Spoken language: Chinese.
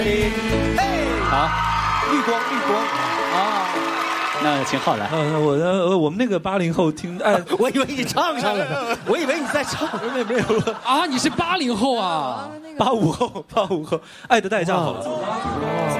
好， 绿光啊，那秦昊来。 我们那个80后听， 我以为你唱上了呢，我以为你在唱， 没有啊，你是80后啊 ，85后，爱的代价好了。